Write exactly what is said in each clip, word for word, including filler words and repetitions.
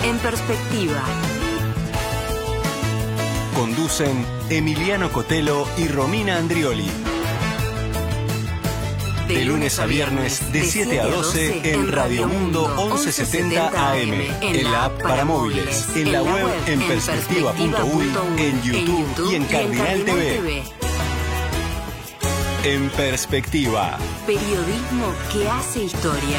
en perspectiva. Conducen Emiliano Cotelo y Romina Andrioli. De lunes a viernes, de siete a doce, en Radio Mundo once setenta A M, en la app para móviles, en la web en perspectiva punto uy, en YouTube y en Cardinal T V. En Perspectiva. Periodismo que hace historia.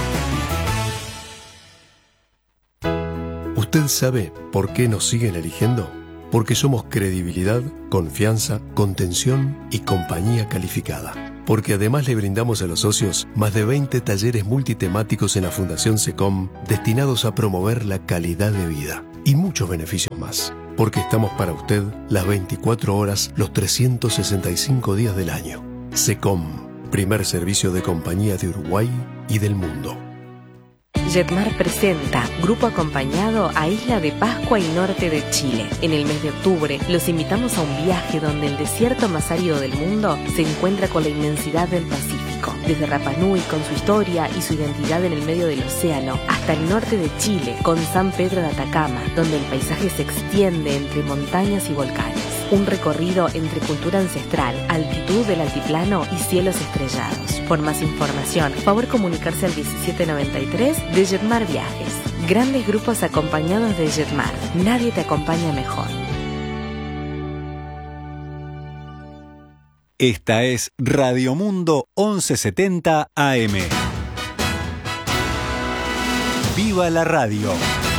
¿Usted sabe por qué nos siguen eligiendo? Porque somos credibilidad, confianza, contención y compañía calificada. Porque además le brindamos a los socios más de veinte talleres multitemáticos en la Fundación SECOM destinados a promover la calidad de vida y muchos beneficios más. Porque estamos para usted las veinticuatro horas, los trescientos sesenta y cinco días del año. SECOM, primer servicio de compañía de Uruguay y del mundo. Jetmar presenta Grupo Acompañado a Isla de Pascua y norte de Chile. En el mes de octubre los invitamos a un viaje donde el desierto más árido del mundo se encuentra con la inmensidad del Pacífico. Desde Rapa Nui con su historia y su identidad en el medio del océano, hasta el norte de Chile con San Pedro de Atacama, donde el paisaje se extiende entre montañas y volcanes. Un recorrido entre cultura ancestral, altitud del altiplano y cielos estrellados. Por más información, favor comunicarse al diecisiete noventa y tres de Jetmar Viajes. Grandes grupos acompañados de Jetmar. Nadie te acompaña mejor. Esta es Radio Mundo once setenta A M. ¡Viva la radio!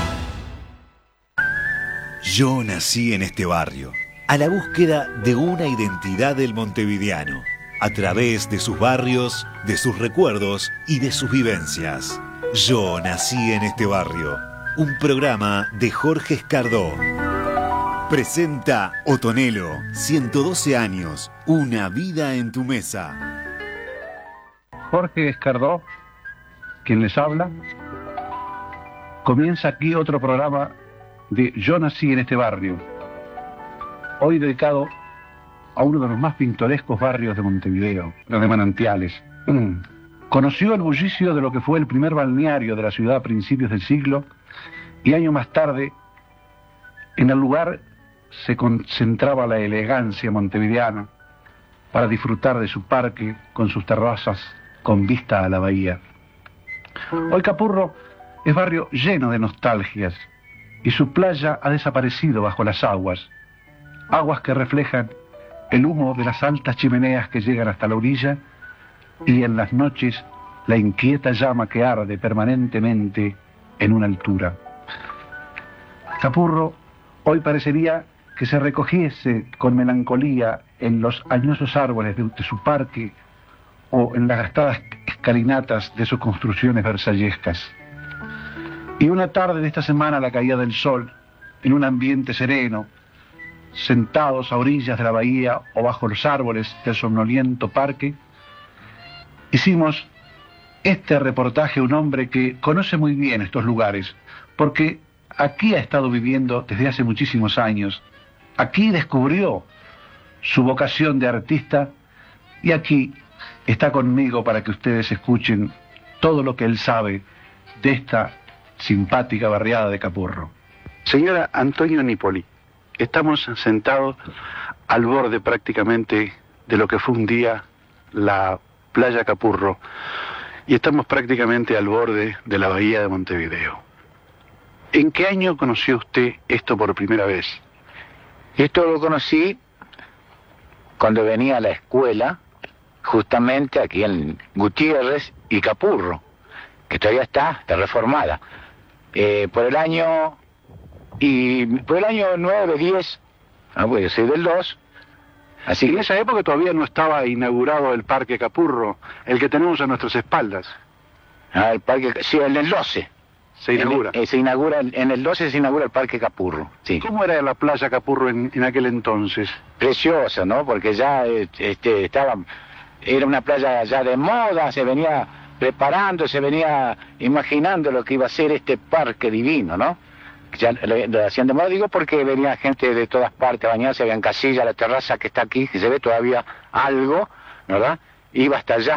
Yo nací en este barrio, a la búsqueda de una identidad del montevideano, a través de sus barrios, de sus recuerdos y de sus vivencias. Yo nací en este barrio, un programa de Jorge Escardó. Presenta Otonelo, ciento doce años, una vida en tu mesa. Jorge Escardó, quien les habla, comienza aquí otro programa de Yo nací en este barrio, hoy dedicado a uno de los más pintorescos barrios de Montevideo, los de Manantiales. Mm. Conoció el bullicio de lo que fue el primer balneario de la ciudad a principios del siglo, y años más tarde, en el lugar se concentraba la elegancia montevideana para disfrutar de su parque con sus terrazas con vista a la bahía. Hoy Capurro es barrio lleno de nostalgias y su playa ha desaparecido bajo las aguas, aguas que reflejan el humo de las altas chimeneas que llegan hasta la orilla y en las noches la inquieta llama que arde permanentemente en una altura. Capurro hoy parecería que se recogiese con melancolía en los añosos árboles de, de su parque o en las gastadas escalinatas de sus construcciones versallescas. Y una tarde de esta semana a la caída del sol, en un ambiente sereno, sentados a orillas de la bahía o bajo los árboles del somnoliento parque, hicimos este reportaje a un hombre que conoce muy bien estos lugares, porque aquí ha estado viviendo desde hace muchísimos años. Aquí descubrió su vocación de artista y aquí está conmigo para que ustedes escuchen todo lo que él sabe de esta simpática barriada de Capurro. Señora Antonio Nipoli, estamos sentados al borde prácticamente de lo que fue un día la playa Capurro y estamos prácticamente al borde de la bahía de Montevideo. ¿En qué año conoció usted esto por primera vez? Esto lo conocí cuando venía a la escuela, justamente aquí en Gutiérrez y Capurro, que todavía está, está reformada. Eh, por el año y por el año nueve, diez, ah, pues yo soy del dos. Así en que esa época todavía no estaba inaugurado el Parque Capurro, el que tenemos a nuestras espaldas. ah, el parque, sí, el del doce. Se inaugura. En, eh, se inaugura, en el doce se inaugura el Parque Capurro, sí. ¿Cómo era la playa Capurro en, en aquel entonces? Preciosa, ¿no? Porque ya este, estaba, era una playa ya de moda, se venía preparando, se venía imaginando lo que iba a ser este parque divino, ¿no? Ya lo, lo hacían de moda, digo, porque venía gente de todas partes a bañarse, había en Casilla, la terraza que está aquí, que se ve todavía algo, ¿verdad? Iba hasta allá,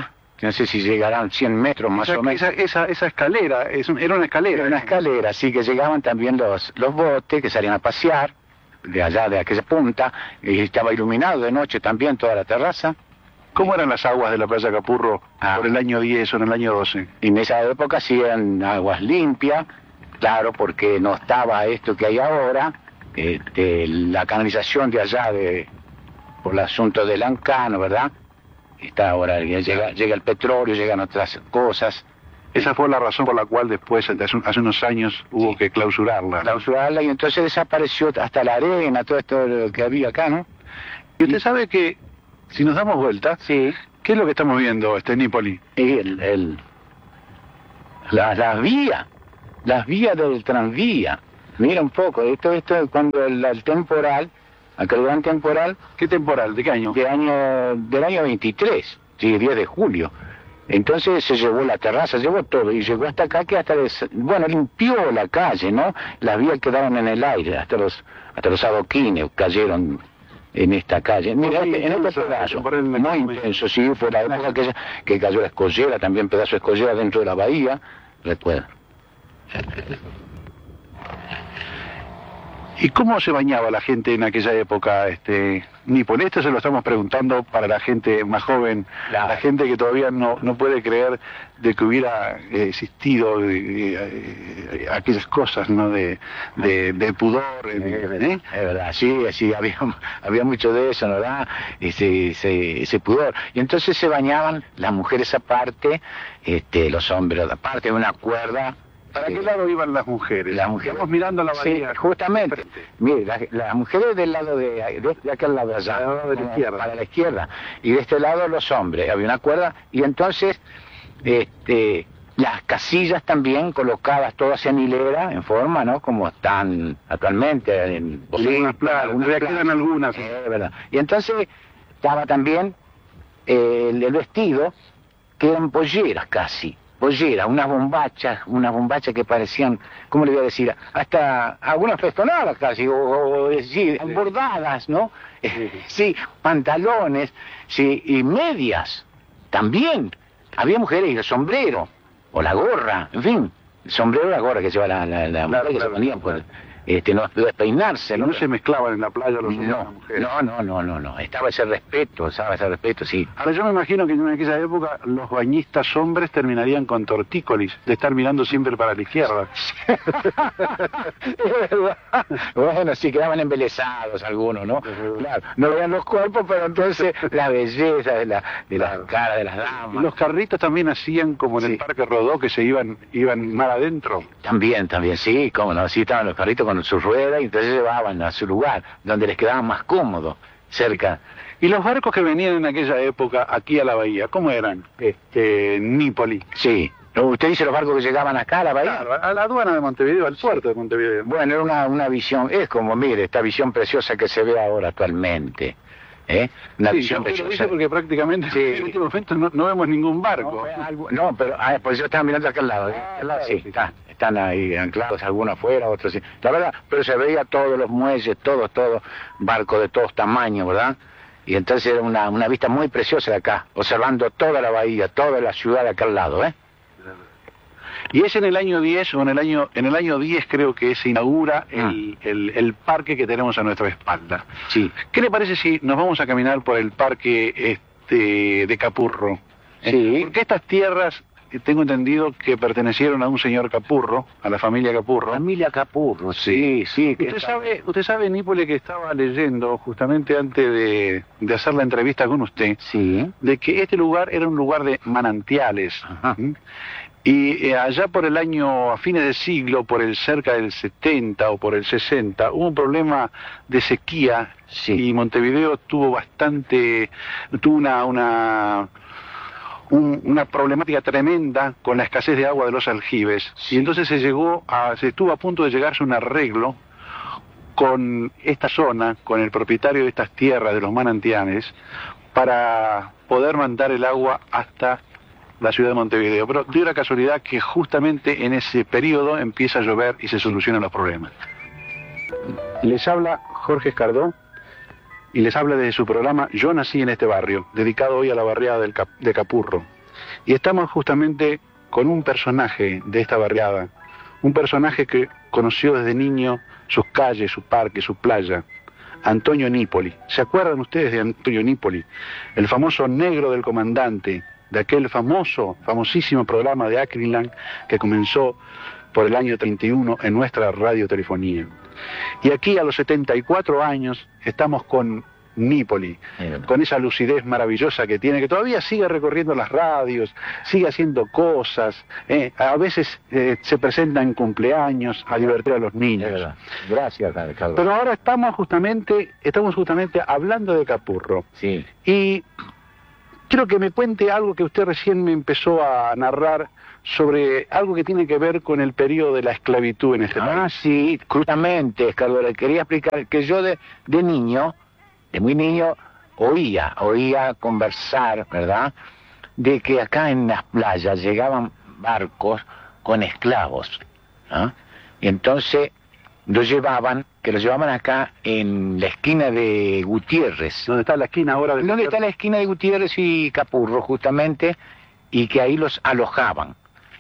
que no sé si llegarán cien metros más O sea, o menos. esa, esa, esa escalera, es un- era una escalera. Era una escalera, así que llegaban también los, los botes que salían a pasear de allá, de aquella punta, y estaba iluminado de noche también toda la terraza. ¿Cómo eran las aguas de la playa Capurro Ah. por el año diez o en el año doce? Y en esa época sí eran aguas limpias, claro, porque no estaba esto que hay ahora, este, la canalización de allá de por el asunto del Ancano, ¿verdad? Está ahora, llega, llega el petróleo, llegan otras cosas. Esa fue la razón por la cual después, hace, hace unos años, hubo Sí. que clausurarla. Clausurarla, y entonces desapareció hasta la arena, todo esto que había acá, ¿no? Y usted sabe que, si nos damos vuelta, Sí. ¿qué es lo que estamos viendo, este Nípoli? Y el, el, la- las vías, las vías del tranvía. Mira un poco, esto, esto cuando el, el temporal, aquel gran temporal ¿Qué temporal? ¿De qué año? de año, del año veintitrés, sí, diez de julio. Entonces se llevó la terraza, llevó todo, y llegó hasta acá que hasta, des- bueno, limpió la calle, ¿no? Las vías quedaron en el aire, hasta los, hasta los adoquines cayeron en esta calle. Mira, Muy este- en este intenso, pedazo, temporal en la muy calle. intenso, sí, fue la época que, que cayó la escollera, también pedazo de escollera dentro de la bahía, recuerda. ¿Y cómo se bañaba la gente en aquella época, este Nípoli? Esto se lo estamos preguntando para la gente más joven, Claro. la gente que todavía no, no puede creer de que hubiera eh, existido eh, eh, aquellas cosas, ¿no? De, de, de pudor. Es eh, verdad, ¿eh? es verdad, sí, sí, había, había mucho de eso, ¿no verdad? Ese, ese, ese pudor. Y entonces se bañaban las mujeres aparte, este, los hombres aparte, de una cuerda. ¿Para Sí. qué lado iban las mujeres? Las mujeres. Estamos mirando la Sí, bahía. justamente. Frente. Mire, las las mujeres del lado de, de, de aquel lado de allá, Al lado de la para- izquierda. para la izquierda, y de este lado los hombres. Había una cuerda, y entonces, este, las casillas también colocadas todas en hilera, en forma, ¿no? Como están actualmente en En algunas playas, todavía playas. quedan algunas. Eh, es verdad. Y entonces estaba también eh, el, el vestido, que eran polleras casi, polleras, unas bombachas, unas bombachas que parecían, ¿cómo le voy a decir? Hasta algunas festonadas casi, o, o, o sí, bordadas, ¿no? Sí, pantalones, sí, y medias, también. Había mujeres y el sombrero, o la gorra, en fin, el sombrero o la gorra que lleva la, la, la mujer que claro. se ponía, pues, este, no despeinarse, No se mezclaban en la playa los hombres y las no, mujeres. no, no, no, no, no, estaba ese respeto, estaba ese respeto, sí. Ahora yo me imagino que en aquella época los bañistas hombres terminarían con tortícolis, de estar mirando siempre para la izquierda. Es verdad. Bueno, sí, quedaban embelesados algunos, ¿no? Claro, no veían los cuerpos, pero entonces la belleza de la, de la cara de las Y damas. los carritos también hacían como en Sí. el Parque Rodó, que se iban iban mar adentro. También, también, sí, cómo no, sí estaban los carritos con su rueda y entonces llevaban a su lugar, donde les quedaba más cómodo, cerca. Y los barcos que venían en aquella época aquí a la bahía, ¿cómo eran? Este, Nípoli. Sí. ¿Usted dice los barcos que llegaban acá a la bahía? Claro, a la aduana de Montevideo, al puerto de Montevideo. Bueno, era una, una visión, es como, mire, esta visión preciosa que se ve ahora actualmente. ¿Eh? Una Sí, visión usted lo preciosa. dice porque prácticamente Sí. en este momento no, no vemos ningún No, barco. fue algo- no, pero ah, pues yo estaba mirando acá al lado. ¿eh? Al lado, sí, está- están ahí anclados, algunos afuera, otros sí. La verdad, pero se veía todos los muelles, todos, todos, barcos de todos tamaños, ¿verdad? Y entonces era una, una vista muy preciosa de acá, observando toda la bahía, toda la ciudad de acá al lado, ¿eh? Y es en el año diez, o en el año en el año diez creo que se inaugura el, el, el parque que tenemos a nuestra espalda. Sí. ¿Qué le parece si nos vamos a caminar por el parque este, de Capurro? ¿Eh? Sí. Porque estas tierras, eh, tengo entendido que pertenecieron a un señor Capurro, a la familia Capurro. Familia Capurro, sí, sí. que Usted está- sabe, usted sabe, Nípoli, que estaba leyendo justamente antes de, de hacer la entrevista con usted, Sí. de que este lugar era un lugar de manantiales. Ajá. ¿Mm? Y eh, allá por el año, a fines de siglo, por el cerca del setenta o por el sesenta, hubo un problema de sequía Sí. y Montevideo tuvo bastante, tuvo una, una, un- una problemática tremenda con la escasez de agua de los aljibes. Sí. Y entonces se llegó a, se estuvo a punto de llegarse a un arreglo con esta zona, con el propietario de estas tierras, de los manantiales, para poder mandar el agua hasta la ciudad de Montevideo. Pero dio la casualidad que justamente en ese periodo empieza a llover y se solucionan los problemas. Les habla Jorge Escardó y les habla desde su programa Yo nací en este barrio, dedicado hoy a la barriada del Cap- de Capurro. Y estamos justamente con un personaje de esta barriada, un personaje que conoció desde niño sus calles, su parque, su playa, Antonio Nípoli. ¿Se acuerdan ustedes de Antonio Nípoli? El famoso negro del comandante, de aquel famoso, famosísimo programa de Acriland que comenzó por el año treinta y uno en nuestra radiotelefonía. Y aquí a los setenta y cuatro años estamos con Nípoli, con esa lucidez maravillosa que tiene, que todavía sigue recorriendo las radios, sigue haciendo cosas, eh, a veces eh, se presenta en cumpleaños a divertir a los niños. Gracias, Carlos. Pero ahora estamos justamente, estamos justamente hablando de Capurro. Sí. Y quiero que me cuente algo que usted recién me empezó a narrar sobre algo que tiene que ver con el periodo de la esclavitud en este ah, país. Sí, justamente, Carlos, le quería explicar que yo de, de niño, de muy niño, oía, oía conversar, ¿verdad?, de que acá en las playas llegaban barcos con esclavos, ¿no? Y entonces los llevaban, que los llevaban acá en la esquina de Gutiérrez. ¿Dónde está la esquina ahora? De ¿Dónde está la esquina de Gutiérrez y Capurro, justamente? Y que ahí los alojaban.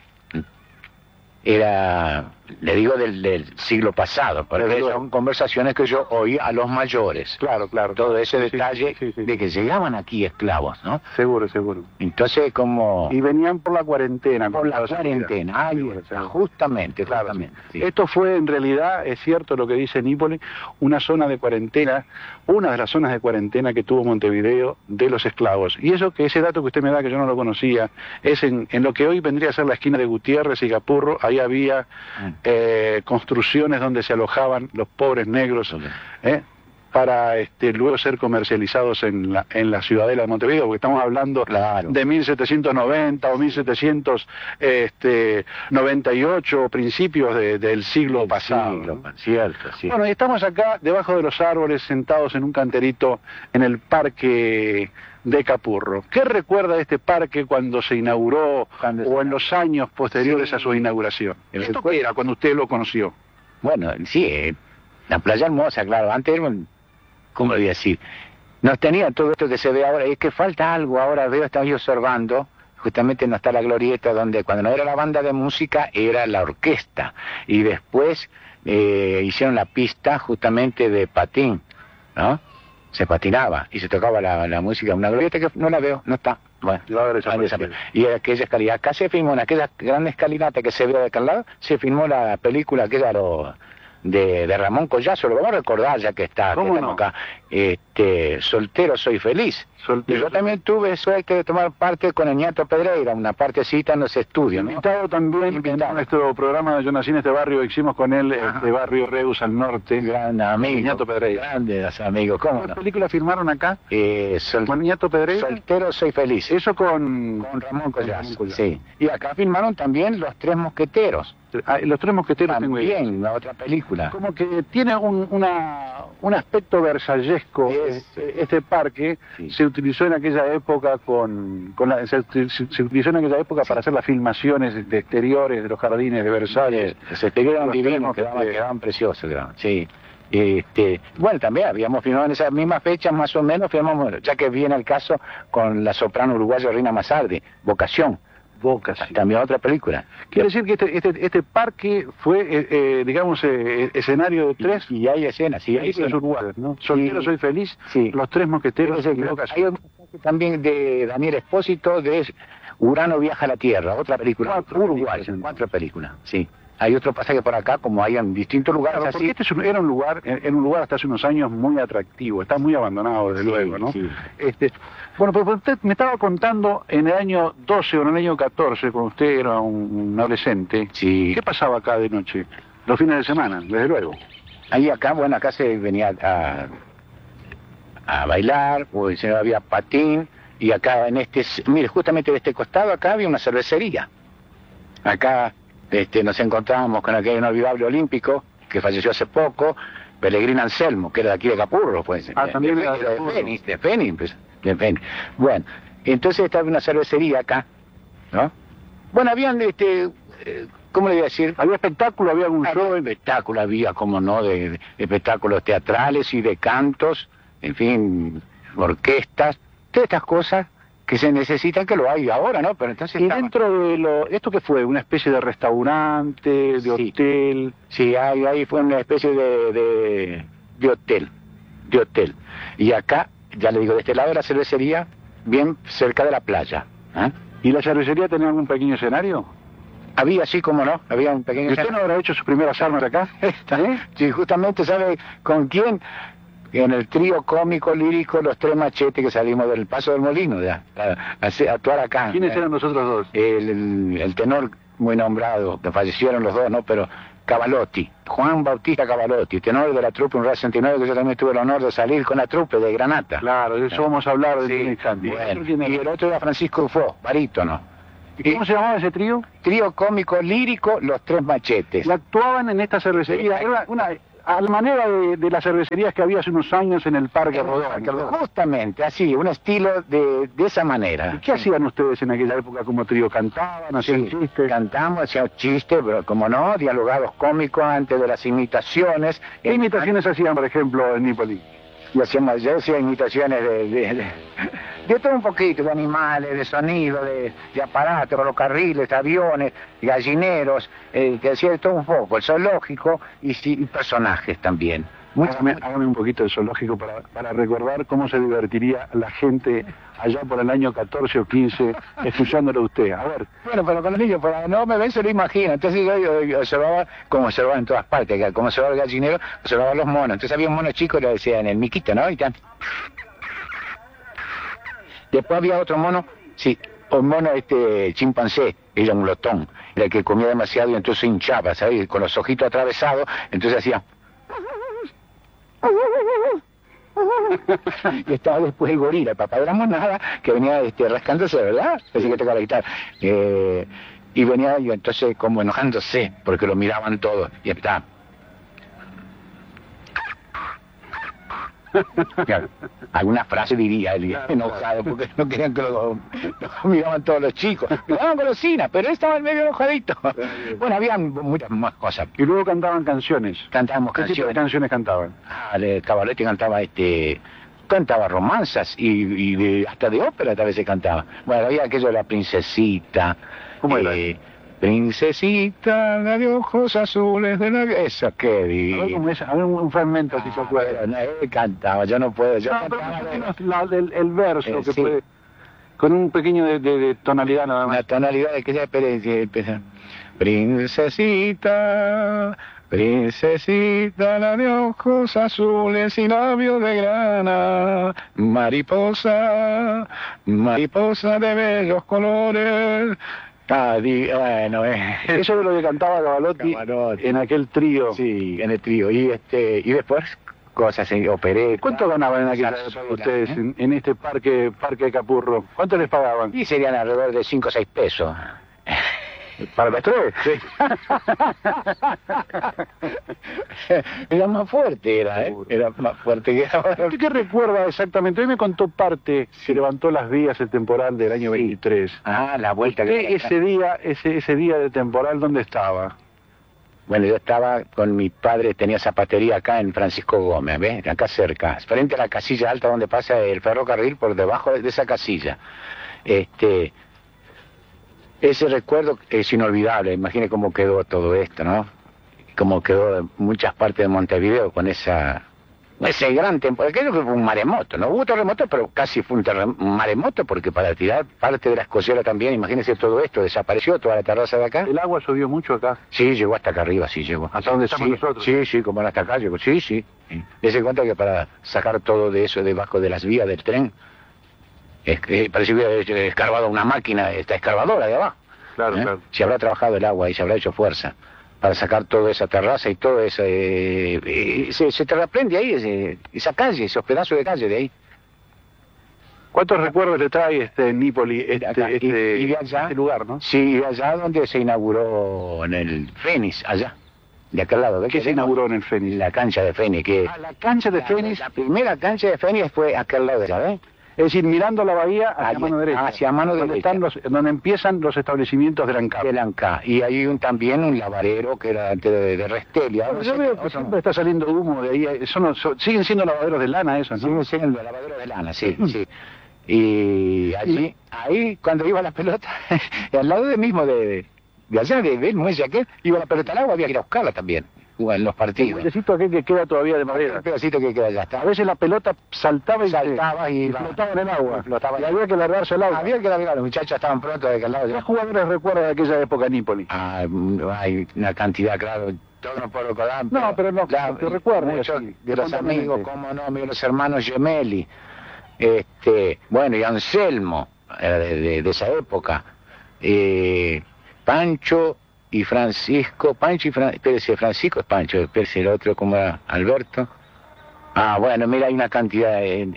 Era, le digo, del, del siglo pasado, porque son conversaciones que yo oí a los mayores. Claro, claro. Todo ese Sí, detalle sí, sí. de que llegaban aquí esclavos, ¿no? Seguro, seguro. Entonces, como... Y venían por la cuarentena. por la con toda cuarentena, ahí seguridad. está, justamente, Claro. justamente. Sí. Esto fue en realidad, es cierto lo que dice Nípoli, una zona de cuarentena, una de las zonas de cuarentena que tuvo Montevideo de los esclavos. Y eso, que ese dato que usted me da, que yo no lo conocía, es en, en lo que hoy vendría a ser la esquina de Gutiérrez y Capurro. Ahí había eh, construcciones donde se alojaban los pobres negros, ¿eh? para este, luego ser comercializados en la, en la ciudadela de Montevideo, porque estamos hablando Claro. de mil setecientos noventa o mil setecientos noventa y ocho, principios de, del siglo pasado. Siglo, ¿no? cierto, sí. Bueno, y estamos acá debajo de los árboles, sentados en un canterito en el parque de Capurro. ¿Qué recuerda de este parque cuando se inauguró Cuando o se- en los años posteriores Sí. a su inauguración? El ¿Esto recuerdo- qué era cuando usted lo conoció? Bueno, sí, eh, la playa hermosa, claro. Antes era un... ¿Cómo le voy a decir? No tenía todo esto que se ve ahora. Es que falta algo ahora. Veo, estaba yo observando. Justamente no está la glorieta donde cuando no era la banda de música era la orquesta. Y después eh, hicieron la pista justamente de patín, ¿no? Se patinaba y se tocaba la, la música. Una glorieta que no la veo, no está. Bueno, Va a haber ah, desaparecido. desaparecido. Y aquella escalinata, acá se filmó en aquella gran escalinata que se ve de aquel lado, se filmó la película aquella lo, de, de Ramón Collazo, lo vamos a recordar ya que está, que ¿Cómo estamos no? acá. Este, Soltero soy feliz. Soltero Y yo soy- también tuve suerte de tomar parte con el Ñato Pedreira, una partecita en los estudios, ¿no? Invitado también Invitado. en nuestro programa de Yo nací en este barrio, hicimos con él Ajá. este barrio Reus al norte. Gran amigo. Ñato Pedreira. Grandes amigos, ¿cómo ¿Qué no? película firmaron acá? Eh, sol- ¿Con Ñato Pedreira? Soltero soy feliz. Eso con... Con Ramón Collazo, Ramón Collazo. sí. Y acá filmaron también Los Tres Mosqueteros. Ah, Los Tres Mosqueteros tengo idea. También, la otra película. Como que tiene un, una, un aspecto versallesco. Es- Este, este parque Sí. se utilizó en aquella época con, con la- se, util- se utilizó en aquella época para hacer las filmaciones de exteriores de los jardines de Versalles. Los exteriores eran Los divinos, tenemos quedaban, que- quedaban preciosos, quedaban, sí. Este, bueno, también habíamos filmado en esas mismas fechas, más o menos, filmamos, ya que viene el caso con la soprano uruguaya Rina Massardi, Vocación, Bocas. también otra película. Quiere decir que este, este, este parque fue, eh, eh, digamos, eh, escenario de tres Y, y hay escenas, sí, hay películas escenas. uruguayas, ¿no? Soltero Sí. soy feliz, Sí. Los Tres Mosqueteros Pero y creo- Bocas. hay un pasaje también de Daniel Espósito de Urano viaja a la Tierra, otra película, Cuatro uruguaya, películas. cuatro películas, sí. Hay otro pasaje por acá, como hay en distintos lugares Claro, porque así. este es un- era un lugar, era un lugar hasta hace unos años muy atractivo, está muy abandonado desde Sí, luego, ¿no? sí. Este, bueno, pero usted me estaba contando en el año doce o en el año catorce, cuando usted era un adolescente, Sí. ¿qué pasaba acá de noche? Los fines de semana, desde luego. Ahí acá, bueno, acá se venía a, a bailar, o se había patín, y acá en este, mire, justamente de este costado acá había una cervecería. Acá este, nos encontrábamos con aquel inolvidable olímpico, que falleció hace poco, Pellegrín Anselmo, que era de aquí de Capurro, pues. Ah, también de, era de de, de Capurro. Fénix, de Fénix, pues, de Fénix. Bueno, entonces estaba una cervecería acá, ¿no? Bueno, habían, este, eh, ¿cómo le voy a decir? ¿Había espectáculo, había algún show? Había espectáculo, había, como no, de, de espectáculos teatrales y de cantos, en fin, orquestas, todas estas cosas que se necesitan, que lo hay ahora, ¿no? Pero entonces Y estaba- dentro de lo... ¿Esto qué fue? ¿Una especie de restaurante, de Sí. hotel? Sí, ahí, ahí fue una especie de, de, de hotel, de hotel. Y acá, ya le digo, de este lado de la cervecería, bien cerca de la playa. ¿eh? ¿Y la cervecería tenía algún pequeño escenario? Había, sí, como no, había un pequeño... ¿Y usted no habrá hecho sus primeras armas acá? ¿Eh? Sí, justamente, ¿sabe con quién? En el trío cómico lírico Los Tres Machetes, que salimos del Paso del Molino, ya, a, a- a actuar acá. ¿Quiénes eran los otros dos? El, el, el tenor muy nombrado, que fallecieron los dos, ¿no? Pero Cavalotti, Juan Bautista Cavalotti, tenor de la trupe Un Real sesenta y nueve, que yo también tuve el honor de salir con la trupe de Granata. Claro, de eso vamos a hablar de Sí, un instante. bueno, y el otro era Francisco Ufó, barítono. ¿Y cómo se llamaba ese trío? Trío cómico lírico Los Tres Machetes. Y actuaban en esta cervecería. Sí. Era una, a la manera de, de las cervecerías que había hace unos años en el Parque Rodó. Justamente, así, un estilo de, de esa manera. ¿Y qué hacían ustedes en aquella época como trío? ¿Cantaban? ¿Hacían Sí, chistes? cantamos, hacíamos chistes, pero como no, dialogados cómicos antes de las imitaciones. ¿Qué imitaciones hacían, por ejemplo, en Nípoli? Y hacíamos, yo hacía imitaciones de, de, de, de todo un poquito, de animales, de sonido, de, de aparatos, ferrocarriles, aviones, gallineros, eh, que hacía de todo un poco, el zoológico y, sí, y personajes también. Mucho- Hágame, hágame un poquito de zoológico para, para recordar cómo se divertiría la gente allá por el año catorce o quince escuchándolo a usted. A ver, Bueno, pero con los niños, pero no me ven, se lo imagino. Entonces yo, yo- yo observaba, como observaba en todas partes, que como observaba el gallinero, observaba los monos. Entonces había un mono chico, le decían el miquito, ¿no? Y tan... Después había otro mono, sí, un mono este chimpancé, era un glotón, era el que comía demasiado y entonces hinchaba, ¿sabes? Con los ojitos atravesados, entonces hacía... Y estaba después el gorila, el papá de la monada, que venía este, rascándose, ¿verdad? Así que tocaba la guitarra. Eh, y venía y entonces como enojándose, porque lo miraban todos. Y está. Claro, alguna frase diría él, enojado, porque no querían que lo, lo miraban todos los chicos. Me daban golosinas, pero él estaba medio enojadito. Bueno, había muchas más cosas. y luego cantaban canciones. Cantábamos ¿Qué tipo de canciones. canciones cantaban? Ah, de Cavaletti cantaba este cantaba romanzas y, y de- hasta de ópera tal vez se cantaba. Bueno, había aquello de la princesita. ¿Cómo era? eh, Princesita, la de ojos azules de la... Eso, qué A ver, divino. cómo es, a ver un, un fragmento, si se Ah, acuerda. pero no, él cantaba, yo no puedo, yo No, pero cantaba de- más o menos la- el, el verso, Eh, que sí. puede, con un pequeño de, de- de tonalidad nada más. una tonalidad de que ya empieza. Princesita, princesita, la de ojos azules y labios de grana, mariposa, mariposa de bellos colores. Ah, di- bueno, eh. Eso es lo que cantaba Cavalotti Cavalotti. en aquel trío. Sí, en el trío. Y este, y después cosas en opereta. ¿Cuánto ganaban en aquella zarzuela, época ustedes ¿eh? en, en este parque parque de Capurro? ¿Cuánto les pagaban? Y serían alrededor de cinco o seis pesos. ¿Para los tres? Sí. Era más fuerte, era, ¿eh? Era más fuerte que ahora. ¿Usted qué recuerda exactamente? Hoy me contó parte, se levantó las vías el temporal del año Sí. veintitrés. Ah, la vuelta ¿Usted que... ese día, ese, ese día de temporal, dónde estaba? Bueno, yo estaba con mi padre, tenía zapatería acá en Francisco Gómez, ¿ves? Acá cerca, frente a la casilla alta donde pasa el ferrocarril, por debajo de esa casilla. Este... Ese recuerdo es inolvidable, imagine cómo quedó todo esto, ¿no? Cómo quedó en muchas partes de Montevideo con esa... Ese gran temporal, creo que fue un maremoto, no hubo terremoto, pero casi fue un, terrem- un maremoto, porque para tirar parte de la escosera también, imagínese todo esto, desapareció toda la terraza de acá. ¿El agua subió mucho acá? Sí, llegó hasta acá arriba, sí, llegó. ¿Hasta donde estamos sí, nosotros? Sí, sí, como hasta acá llegó, sí, sí. sí. Dese cuenta que para sacar todo de eso debajo de las vías del tren, es que parece que hubiera escarbado una máquina, esta escarbadora de abajo. Claro, ¿eh? claro. Se habrá trabajado el agua y se habrá hecho fuerza para sacar toda esa terraza y todo eso. Eh, eh, se, se terraplende ahí, ese- esa calle, esos pedazos de calle de ahí. ¿Cuántos recuerdos le trae este Nípoli, este, Acá, y- este, y de allá. este lugar, no? Sí, y allá donde se inauguró en el Fénix, allá, de aquel lado. ¿Ves ¿Qué que se inauguró en el Fénix? La cancha de Fénix, que... Ah, la cancha de La- Fénix, La primera cancha de Fénix fue aquel lado de allá, ¿ves? es decir, mirando la bahía hacia Allá, mano derecha. hacia mano donde derecha. Están los, donde empiezan los establecimientos de la ANCAP. De Lanca. Y hay un, también un lavadero que era antes de, de Restelia. Bueno, no yo sé veo qué que otro. siempre está saliendo humo de ahí. Son, los- son- siguen siendo lavaderos de lana esos, ¿no? Sí, sí, el lavadero de lana, sí, sí. Y allí, ahí, cuando iba la pelota, al lado de mismo de, de allá, de, de muelle aquel, iba la pelota al agua, había que ir a buscarla también, en los partidos. El pedacito aquel que queda todavía de madera. El pedacito que queda allá está. A veces la pelota saltaba y Saltaba y, y flotaba en el agua. y flotaba. Y había que largarse al agua. Había que largar, los muchachos estaban prontos de aquel lado. ¿Qué jugadores recuerdan de aquella época en Nípoli? Ah, hay una cantidad, claro, todo no puedo recordar. No, pero no, te recuerdo. Muchos así, de los espontáneamente. amigos, cómo no, amigos, los hermanos Gemelli, este, bueno, y Anselmo, era de, de, de esa época, eh, Pancho y Francisco, Pancho y Fran, espérese, Francisco es Pancho, espérese, el otro como era Alberto. Ah, bueno, mira, hay una cantidad de...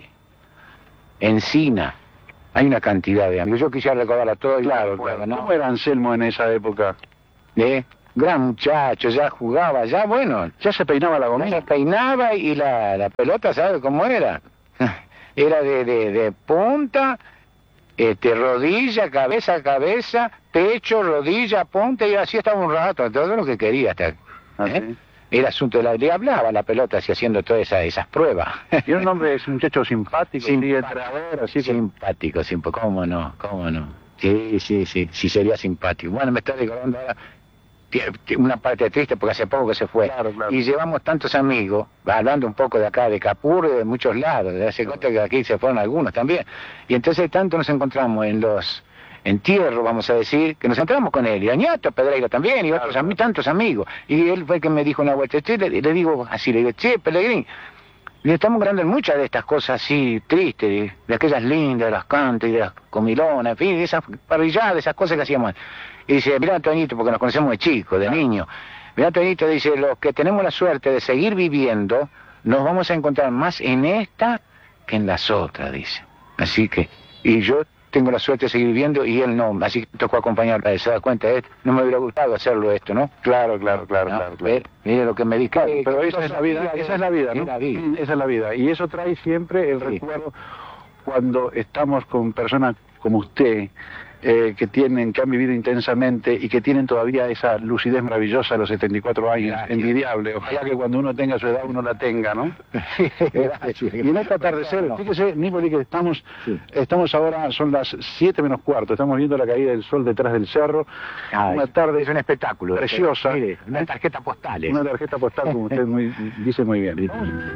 Encina, hay una cantidad de amigos. Yo quisiera recordar a todos. Claro, no claro. puedo, ¿no? ¿Cómo era Anselmo en esa época? ¿Eh? Gran muchacho, ya jugaba, ya bueno, ¿Ya se peinaba la ya gomina? se peinaba y la, la pelota, ¿sabe cómo era? Era de, de, de punta, este, rodilla, cabeza, cabeza, pecho, rodilla, punta, y así estaba un rato, todo lo que quería hasta. Ah, ¿eh? sí. Era asunto de la... Le hablaba la pelota así haciendo todas esas, esas pruebas. Y era un hombre, es un muchacho simpático, Simpático, sí, entrenador, así que... simpático, simpático, cómo no, cómo no. Sí, sí, sí, sí sería simpático. Bueno, me está recordando ahora una parte triste porque hace poco que se fue. Claro, claro. Y llevamos tantos amigos, hablando un poco de acá, de Capurro y de muchos lados, de hace cuenta que aquí se fueron algunos también. Y entonces tanto nos encontramos en los entierros, vamos a decir, que nos encontramos con él, y a Ñato Pedreira también, y otros Claro. ami- tantos amigos. Y él fue el que me dijo una vuelta, che, le, le digo así, le digo, che, Pellegrín, y estamos hablando en muchas de estas cosas así tristes, de, de aquellas lindas, de las cantas y de las comilonas, en fin, de esas parrilladas, esas cosas que hacíamos. Y dice, mirá, Toñito, porque nos conocemos de chicos, de niños. Mirá, Toñito, dice, los que tenemos la suerte de seguir viviendo, nos vamos a encontrar más en esta que en las otras, dice. Así que, y yo tengo la suerte de seguir viviendo y él no, así que tocó acompañarla, se da cuenta de esto. No me hubiera gustado hacerlo esto, ¿no? Claro, claro, claro, No, claro. claro. Mire, mire lo que me dice. Claro, pero esa es la vida, esa es la vida, ¿no? Es la vida. Mm, Esa es la vida. Y eso trae siempre el Sí. recuerdo cuando estamos con personas como usted, eh, que tienen, que han vivido intensamente y que tienen todavía esa lucidez maravillosa a los setenta y cuatro años, Gracias. envidiable. Ojalá que cuando uno tenga su edad uno la tenga, ¿no? Gracias. Y en este atardecer, fíjese, Nípoli, que estamos, estamos ahora, son las siete menos cuarto, estamos viendo la caída del sol detrás del cerro. Ay, Una tarde es un espectáculo. preciosa. Mire, una tarjeta postal. es. Una tarjeta postal, como usted muy, dice muy bien.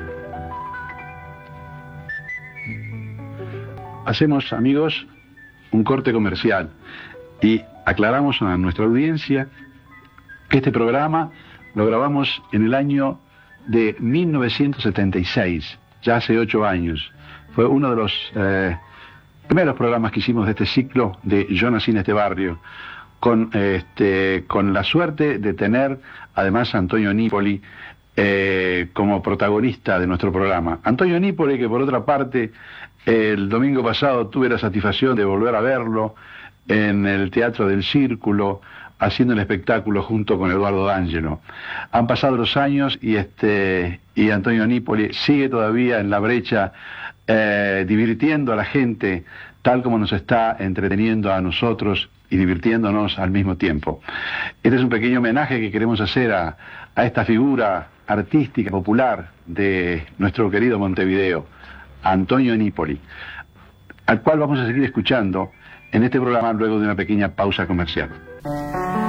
Hacemos, amigos, un corte comercial y aclaramos a nuestra audiencia que este programa lo grabamos en el año de mil novecientos setenta y seis, ya hace ocho años. Fue uno de los eh, primeros programas que hicimos de este ciclo de Yo nací en este barrio, con, este, con la suerte de tener además a Antonio Nípoli eh, como protagonista de nuestro programa. Antonio Nípoli, que por otra parte el domingo pasado tuve la satisfacción de volver a verlo en el Teatro del Círculo, haciendo el espectáculo junto con Eduardo D'Angelo. Han pasado los años y este y Antonio Nípoli sigue todavía en la brecha, eh, divirtiendo a la gente tal como nos está entreteniendo a nosotros y divirtiéndonos al mismo tiempo. Este es un pequeño homenaje que queremos hacer a, a esta figura artística popular de nuestro querido Montevideo, Antonio Nípoli, al cual vamos a seguir escuchando en este programa luego de una pequeña pausa comercial.